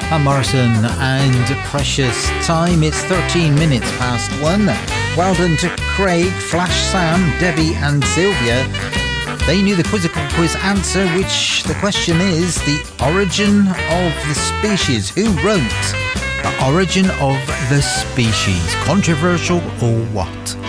Van Morrison and Precious Time. It's 13 minutes past 1. Well done to Craig, Flash Sam, Debbie and Sylvia. They knew the quizzical quiz answer, which the question is the origin of the species. Who wrote The Origin of the Species? Controversial or what?